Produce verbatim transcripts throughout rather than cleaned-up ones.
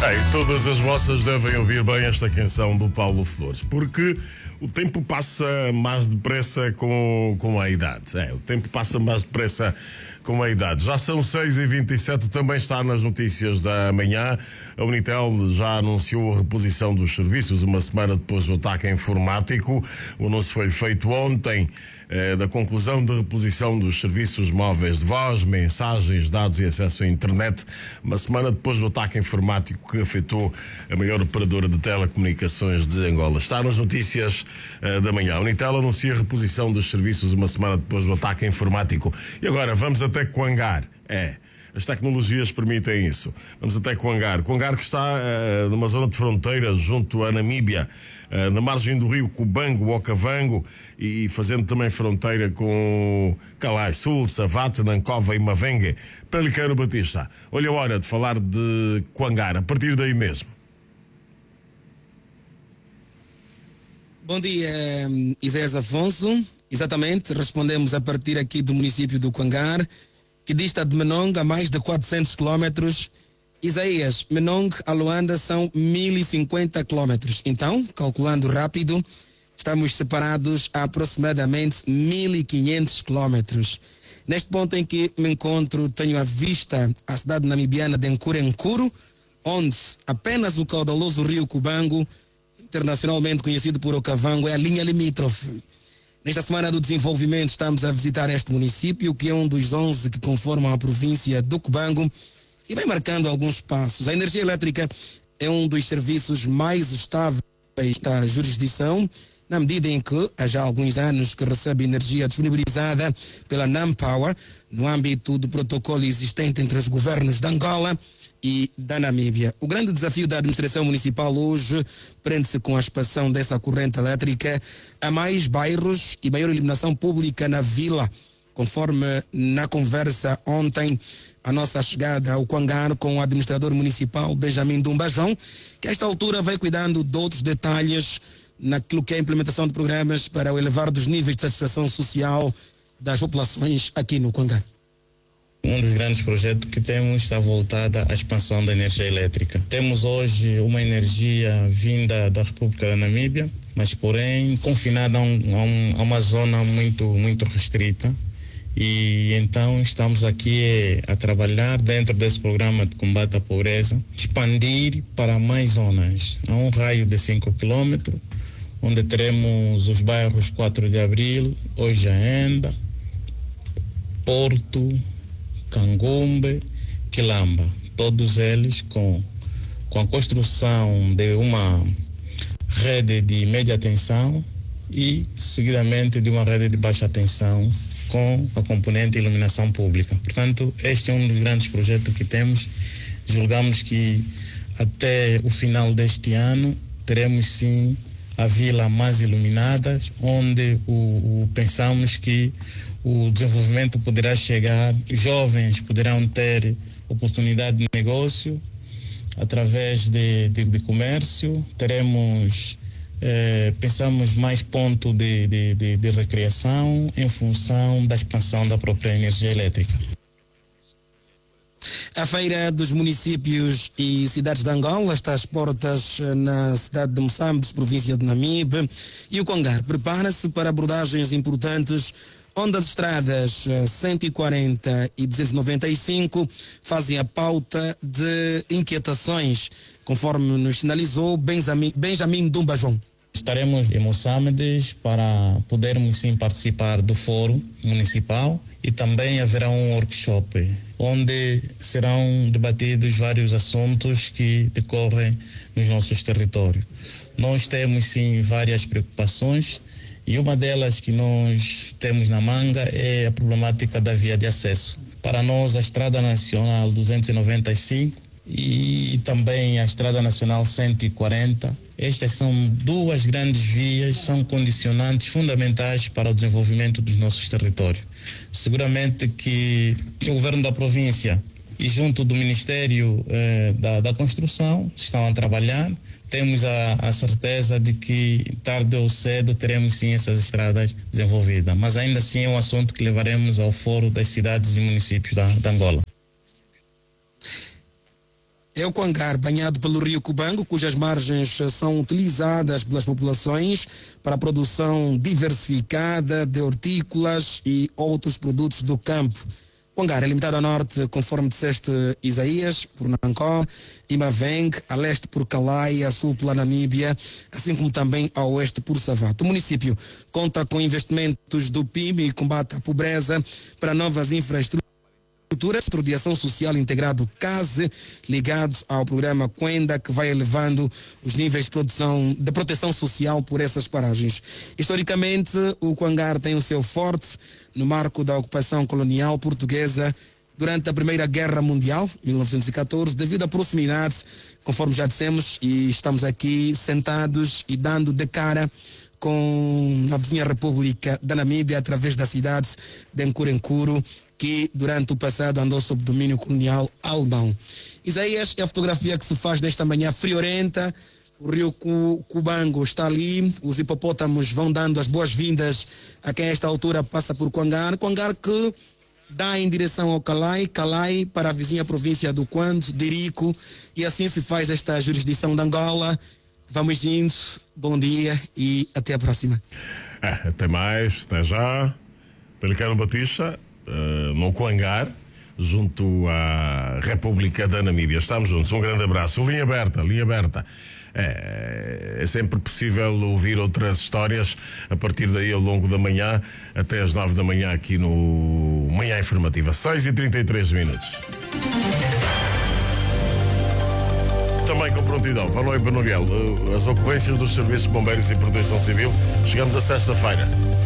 Bem, todas as vossas devem ouvir bem esta canção do Paulo Flores, porque o tempo passa mais depressa com, com a idade. É, o tempo passa mais depressa com a idade. Já são seis e vinte e sete, também está nas notícias da manhã. A Unitel já anunciou a reposição dos serviços uma semana depois do ataque informático. O anúncio foi feito ontem eh, da conclusão da reposição dos serviços móveis de voz, mensagens, dados e acesso à internet, uma semana depois do ataque informático que afetou a maior operadora de telecomunicações de Angola. Está nas notícias uh, da manhã. A Unitel anuncia a reposição dos serviços uma semana depois do ataque informático. E agora vamos até Coangar. É, as tecnologias permitem isso. Vamos até Coangar. Coangar que está uh, numa zona de fronteira junto à Namíbia, uh, na margem do rio Cubango, Okavango, e fazendo também fronteira com Calai Sul, Savate, Nancova e Mavengue. Pelicano Batista, olha a hora de falar de Coangar, a partir daí mesmo. Bom dia, Isaías Afonso. Exatamente, respondemos a partir aqui do município do Coangar, que dista de Menong a mais de quatrocentos quilómetros. Isaías, Menong a Luanda são mil e cinquenta quilómetros. Então, calculando rápido, estamos separados a aproximadamente mil e quinhentos quilómetros. Neste ponto em que me encontro, tenho à vista a cidade namibiana de Nkurenkuru, onde apenas o caudaloso rio Cubango, internacionalmente conhecido por Okavango, é a linha limítrofe. Nesta semana do desenvolvimento estamos a visitar este município, que é um dos onze que conformam a província do Cubango, e vem marcando alguns passos. A energia elétrica é um dos serviços mais estáveis da jurisdição, na medida em que há já alguns anos que recebe energia disponibilizada pela NamPower, no âmbito do protocolo existente entre os governos de Angola e da Namíbia. O grande desafio da administração municipal hoje prende-se com a expansão dessa corrente elétrica a mais bairros e maior iluminação pública na vila, conforme na conversa ontem, a nossa chegada ao Coangar com o administrador municipal Benjamin Dumbajão, que a esta altura vai cuidando de outros detalhes naquilo que é a implementação de programas para o elevar dos níveis de satisfação social das populações aqui no Coangar. Um dos grandes projetos que temos está voltado à expansão da energia elétrica. Temos hoje uma energia vinda da República da Namíbia, mas porém confinada a, um, a, um, a uma zona muito, muito restrita. E então estamos aqui a trabalhar dentro desse programa de combate à pobreza, expandir para mais zonas, a um raio de cinco quilômetros, onde teremos os bairros quatro de Abril, Ojaenda, Porto, Cangumbe, Quilamba, todos eles com, com a construção de uma rede de média tensão e seguidamente de uma rede de baixa tensão com a componente iluminação pública. Portanto, este é um dos grandes projetos que temos. Julgamos que até o final deste ano teremos sim a vila mais iluminada, onde o, o, pensamos que o desenvolvimento poderá chegar, jovens poderão ter oportunidade de negócio através de, de, de comércio, teremos, eh, pensamos mais ponto de, de, de, de recreação em função da expansão da própria energia elétrica. A Feira dos Municípios e Cidades de Angola está às portas na cidade de Moçambique, província de Namibe, e o Coangar prepara-se para abordagens importantes, onde as estradas cento e quarenta e duzentos e noventa e cinco fazem a pauta de inquietações, conforme nos sinalizou Benjamin, Benjamin Dumbajão. Estaremos em Moçambique para podermos sim participar do fórum municipal e também haverá um workshop onde serão debatidos vários assuntos que decorrem nos nossos territórios. Nós temos sim várias preocupações e uma delas que nós temos na manga é a problemática da via de acesso. Para nós, a Estrada Nacional duzentos e noventa e cinco e também a Estrada Nacional cento e quarenta, estas são duas grandes vias, são condicionantes fundamentais para o desenvolvimento dos nossos territórios. Seguramente que o governo da província e junto do Ministério eh, da, da Construção estão a trabalhar. Temos a, a certeza de que tarde ou cedo teremos sim essas estradas desenvolvidas, mas ainda assim é um assunto que levaremos ao Fórum das Cidades e Municípios da, da Angola. é o Cuangar, banhado pelo rio Cubango, cujas margens são utilizadas pelas populações para a produção diversificada de hortícolas e outros produtos do campo. Cuangar é limitado a norte, conforme disseste, Isaías, por Nancó, Imaveng, a leste por Calai, a sul pela Namíbia, assim como também a oeste por Savato. O município conta com investimentos do P I M e combate à pobreza para novas infraestruturas de ação social integrado CASE, ligados ao programa Quenda, que vai elevando os níveis de produção de proteção social por essas paragens. Historicamente, o Cuangar tem o seu forte no marco da ocupação colonial portuguesa durante a Primeira Guerra Mundial, mil novecentos e catorze, devido à proximidade, conforme já dissemos, e estamos aqui sentados e dando de cara com a vizinha República da Namíbia através da cidade de Nkurenkuru, que durante o passado andou sob domínio colonial alemão. Isaías, é a fotografia que se faz nesta manhã friorenta. O rio Cubango está ali, os hipopótamos vão dando as boas-vindas a quem a esta altura passa por Cuangar. Cuangar que dá em direção ao Calai, Calai para a vizinha província do Quando, Dirico, e assim se faz esta jurisdição de Angola. Vamos indo, bom dia e até a próxima. É, até mais, até já. Pelicano Batista, uh, no Cuangar, junto à República da Namíbia. Estamos juntos, um grande abraço. Linha aberta, linha aberta. É, é sempre possível ouvir outras histórias a partir daí ao longo da manhã, até às nove da manhã aqui no Manhã Informativa. seis e trinta e três minutos. Também com prontidão, Vanoy e Benuriel, as ocorrências dos Serviços de Bombeiros e Proteção Civil. Chegamos a sexta-feira.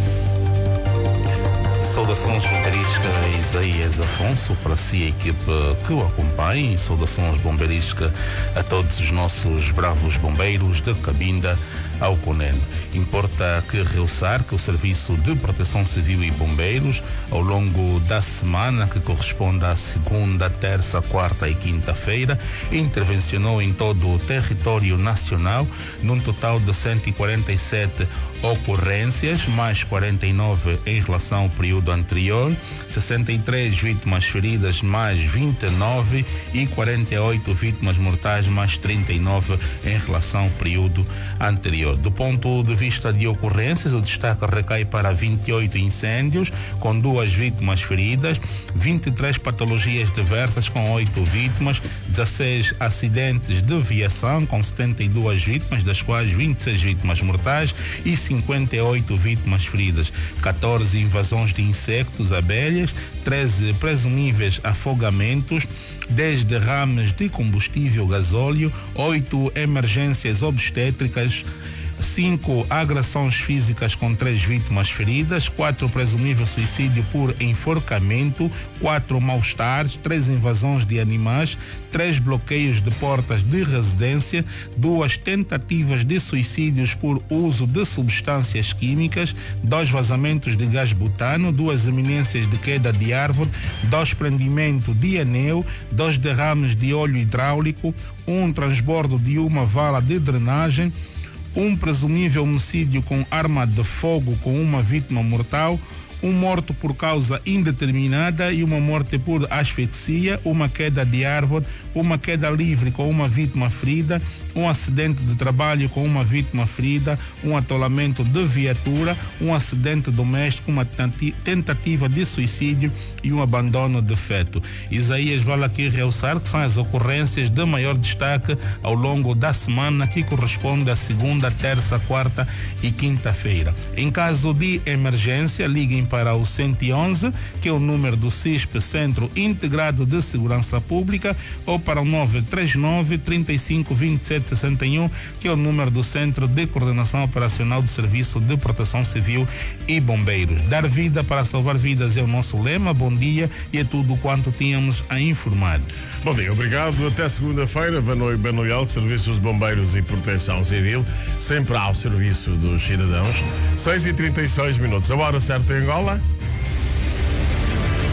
Saudações bombeirísticas Isaías Afonso, para si a equipe que o acompanha, e saudações bombeirísticas a todos os nossos bravos bombeiros de Cabinda ao Cunene. Importa que realçar que o Serviço de Proteção Civil e Bombeiros, ao longo da semana que corresponde à segunda, terça, quarta e quinta-feira, intervencionou em todo o território nacional num total de cento e quarenta e sete ocorrências, mais quarenta e nove em relação ao período anterior, sessenta e três vítimas feridas, mais vinte e nove, e quarenta e oito vítimas mortais, mais trinta e nove em relação ao período anterior. Do ponto de vista de ocorrências, o destaque recai para vinte e oito incêndios, com duas vítimas feridas, vinte e três patologias diversas, com oito vítimas, dezesseis acidentes de viação, com setenta e duas vítimas, das quais vinte e seis vítimas mortais e cinquenta e oito vítimas feridas, catorze invasões de insectos, abelhas, treze presumíveis afogamentos, dez derrames de combustível gasóleo, oito emergências obstétricas, cinco agressões físicas com três vítimas feridas, quatro presumível suicídio por enforcamento, quatro mal-estares, três invasões de animais, três bloqueios de portas de residência, duas tentativas de suicídios por uso de substâncias químicas, dois vazamentos de gás butano, duas eminências de queda de árvore, dois prendimentos de anel, dois derrames de óleo hidráulico, um transbordo de uma vala de drenagem, um presumível homicídio com arma de fogo com uma vítima mortal, um morto por causa indeterminada e uma morte por asfixia, uma queda de árvore, uma queda livre com uma vítima ferida, um acidente de trabalho com uma vítima ferida, um atolamento de viatura, um acidente doméstico, uma tentativa de suicídio e um abandono de feto. Isaías vale aqui realçar que são as ocorrências de maior destaque ao longo da semana, que corresponde à segunda, terça, quarta e quinta-feira. Em caso de emergência, liguem para o cento e onze, que é o número do C I S P, Centro Integrado de Segurança Pública, ou para o nove três nove, trinta e cinco, vinte e sete, sessenta e um, que é o número do Centro de Coordenação Operacional do Serviço de Proteção Civil e Bombeiros. Dar vida para salvar vidas é o nosso lema. Bom dia, e é tudo quanto tínhamos a informar. Bom dia, obrigado. Até segunda-feira. Vanoy Benuriel, Serviços de Bombeiros e Proteção Civil, sempre ao serviço dos cidadãos. seis e trinta e seis minutos. A hora certa em Angola.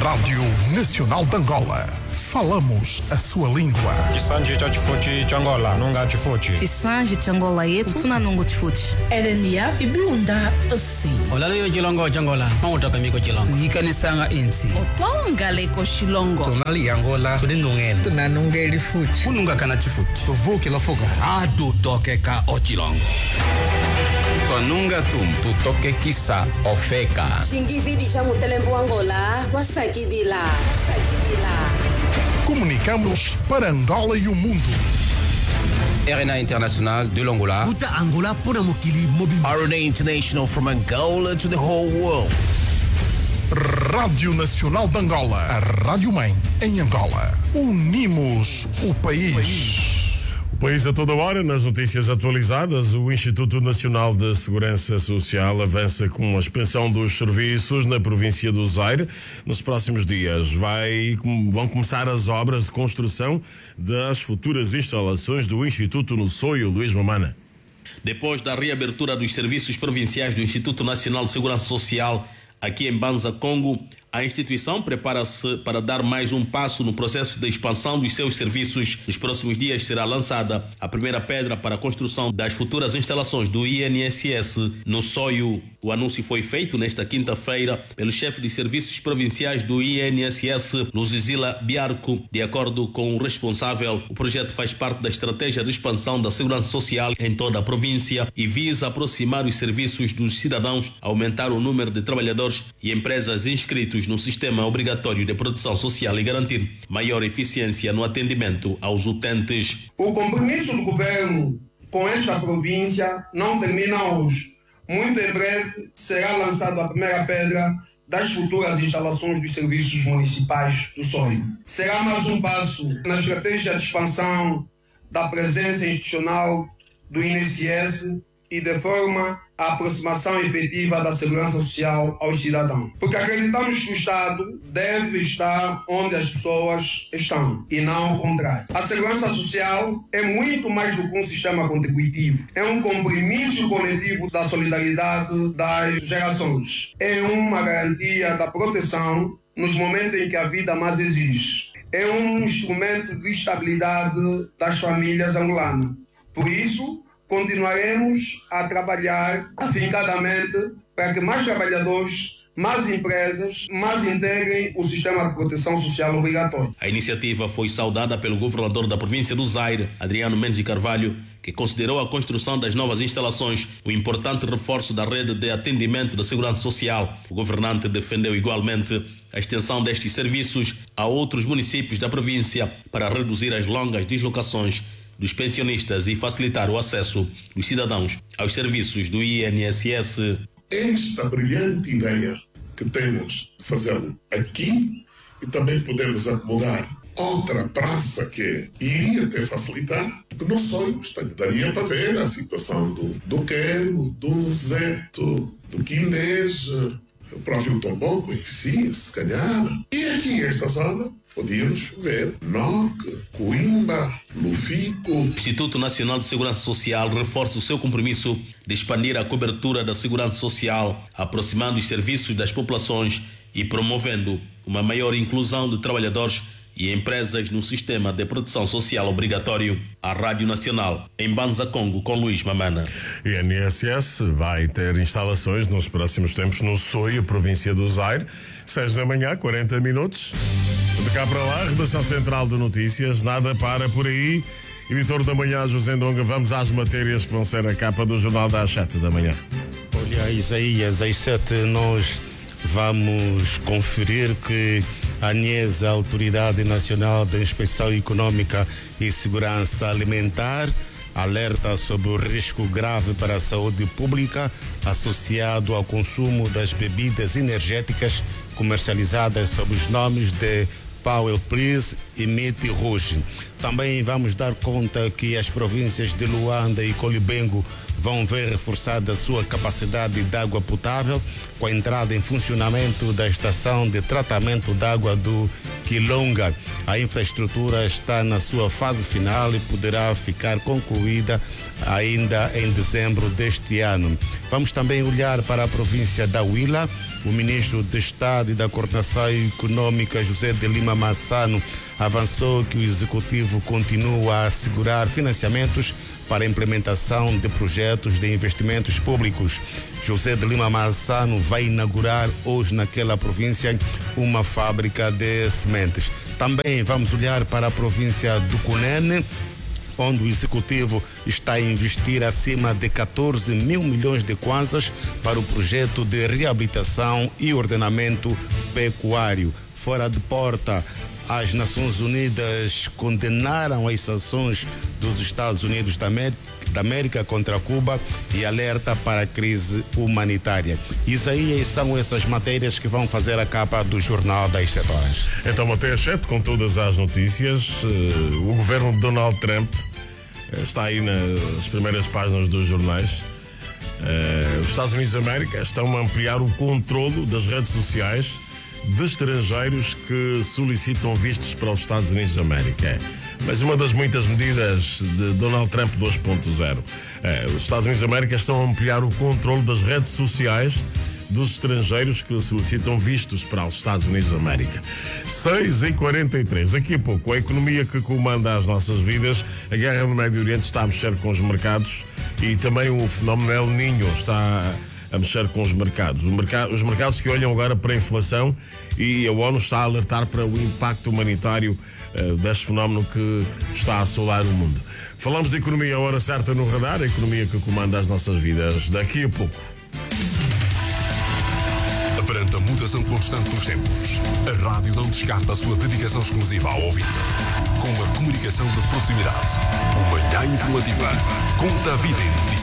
Rádio Nacional de Angola. Falamos a sua língua. Chisanji cha chifuchi cha Angola, nunga chifuchi. Chisanji cha Angola yetu tuna nungu chifuchi. Erenia kibunda asi. Olalo yo chilongo cha Angola, mangutaka miko chilongo. Yikanisanga insi. Otwanga leko shilongo. Tonali Angola, tudinungen. Tunanungeli fuchi. Kununga kana chifuchi. Tuvuki la fuga. Atu toke ka ochilongo. Tonunga tum, tu toke kisa ofeka. Shingividi shamu telembo Angola, wasakidila. Wasakidila. Comunicamos para Angola e o mundo. R N A International de l'Angola. Uta Angola pona mokili mobile. R N A International from Angola to the whole world. Rádio Nacional de Angola, a rádio mãe em Angola. Unimos o país. O país a toda hora, nas notícias atualizadas, o Instituto Nacional de Segurança Social avança com a expansão dos serviços na província do Zaire. Nos próximos dias vai, vão começar as obras de construção das futuras instalações do Instituto no Soio. Luís Mamana. Depois da reabertura dos serviços provinciais do Instituto Nacional de Segurança Social aqui em Banza, Congo, a instituição prepara-se para dar mais um passo no processo de expansão dos seus serviços. Nos próximos dias será lançada a primeira pedra para a construção das futuras instalações do I N S S no Soio. O anúncio foi feito nesta quinta-feira pelo chefe de serviços provinciais do I N S S, Luzizila Biarco. De acordo com o responsável, o projeto faz parte da estratégia de expansão da segurança social em toda a província e visa aproximar os serviços dos cidadãos, aumentar o número de trabalhadores e empresas inscritos no sistema obrigatório de proteção social e garantir maior eficiência no atendimento aos utentes. O compromisso do governo com esta província não termina hoje. Muito em breve será lançada a primeira pedra das futuras instalações dos serviços municipais do Soio. Será mais um passo na estratégia de expansão da presença institucional do I N S S e de forma à aproximação efetiva da segurança social aos cidadãos. Porque acreditamos que o Estado deve estar onde as pessoas estão e não o contrário. A segurança social é muito mais do que um sistema contributivo. É um compromisso coletivo da solidariedade das gerações. É uma garantia da proteção nos momentos em que a vida mais exige. É um instrumento de estabilidade das famílias angolanas. Por isso, continuaremos a trabalhar afincadamente para que mais trabalhadores, mais empresas, mais integrem o sistema de proteção social obrigatório. A iniciativa foi saudada pelo governador da província do Zaire, Adriano Mendes de Carvalho, que considerou a construção das novas instalações um importante reforço da rede de atendimento da segurança social. O governante defendeu igualmente a extensão destes serviços a outros municípios da província para reduzir as longas deslocações dos pensionistas e facilitar o acesso dos cidadãos aos serviços do I N S S. Esta brilhante ideia que temos de fazê-lo aqui e também podemos acomodar outra praça que iria até facilitar, porque no Soio daria para ver a situação do, do Quero, do Zeto, do Quindeja, o próprio Tomboco em si, se calhar. E aqui esta zona podíamos ver Noque, Coimba, Lufico. O Instituto Nacional de Segurança Social reforça o seu compromisso de expandir a cobertura da segurança social, aproximando os serviços das populações e promovendo uma maior inclusão de trabalhadores e empresas no sistema de proteção social obrigatório. A Rádio Nacional, em Banza, Congo, com Luís Mamana. I N S S vai ter instalações nos próximos tempos no Soio, província do Zaire. seis da manhã, quarenta minutos. De cá para lá, redação central de notícias, nada para por aí. Editor da manhã, José Ndonga, vamos às matérias que vão ser a capa do jornal das sete da manhã. Olha, Isaías, às sete nós vamos conferir que a ANES, a Autoridade Nacional de Inspeção Econômica e Segurança Alimentar, alerta sobre o risco grave para a saúde pública associado ao consumo das bebidas energéticas comercializadas sob os nomes de Power Please e Mete Rouge. Também vamos dar conta que as províncias de Luanda e Colibengo vão ver reforçada a sua capacidade de água potável com a entrada em funcionamento da estação de tratamento de água do Quilonga. A infraestrutura está na sua fase final e poderá ficar concluída ainda em dezembro deste ano. Vamos também olhar para a província da Huila, O ministro de Estado e da Coordenação Econômica, José de Lima Massano, avançou que o Executivo continua a assegurar financiamentos para a implementação de projetos de investimentos públicos. José de Lima Massano vai inaugurar hoje naquela província uma fábrica de sementes. Também vamos olhar para a província do Cunene, onde o Executivo está a investir acima de catorze mil milhões de kwanzas para o projeto de reabilitação e ordenamento pecuário. Fora de porta, as Nações Unidas condenaram as sanções dos Estados Unidos da América, da América contra Cuba e alerta para a crise humanitária. Isso aí são essas matérias que vão fazer a capa do Jornal das Sete Horas. Então, até às sete, com todas as notícias, o governo de Donald Trump está aí nas primeiras páginas dos jornais. Os Estados Unidos da América estão a ampliar o controlo das redes sociais de estrangeiros que solicitam vistos para os Estados Unidos da América. É. Mas uma das muitas medidas de Donald Trump dois ponto zero. É, os Estados Unidos da América estão a ampliar o controle das redes sociais dos estrangeiros que solicitam vistos para os Estados Unidos da América. seis e quarenta e três. Daqui a pouco, a economia que comanda as nossas vidas, a guerra no Médio Oriente está a mexer com os mercados e também o fenómeno El Niño está a mexer com os mercados. Os mercados que olham agora para a inflação e a ONU está a alertar para o impacto humanitário uh, deste fenómeno que está a assolar o mundo. Falamos de economia a hora certa no radar, a economia que comanda as nossas vidas. Daqui a pouco. Perante a mutação constante dos tempos, a rádio não descarta a sua dedicação exclusiva ao ouvinte. Com uma comunicação de proximidade, uma manhã informativa com David e